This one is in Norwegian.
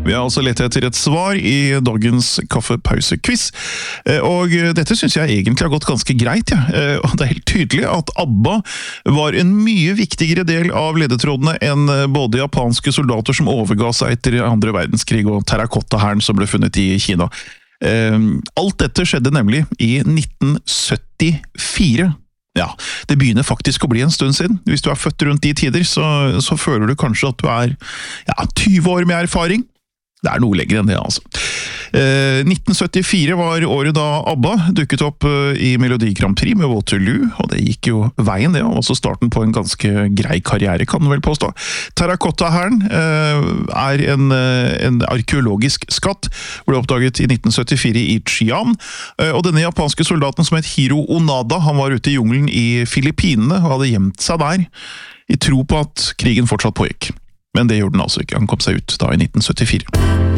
Vi har altså lett etter et svar i dagens kaffepause-quiz, og dette synes jeg egentlig har gått ganske greit, ja. Og det er helt tydelig at ABBA var en mye viktigere del av ledetrådene enn både japanske soldater som overga seg etter andre verdenskrig og terrakotta-hæren som ble funnet i Kina. Alt dette skjedde nemlig i 1974. Ja, det begynner faktisk å bli en stund siden. Hvis du er født rundt de tider, så føler du kanskje at du er 20 år med erfaring. Det er noe lenger enn det, altså. 1974 var året da ABBA dukket opp i Melodi Grand Prix med Waterloo, og det gikk jo veien det, og også starten på en ganske grei karriere, kan man vel påstå. Terrakotta-hæren er en arkeologisk skatt, ble oppdaget i 1974 i Xi'an, og denne japanske soldaten som het Hiro Onada, han var ute i jungelen i Filippinene og hadde gjemt seg der, i tro på at krigen fortsatt pågikk. Men det gjorde den altså ikke, han kom seg ut da i 1974.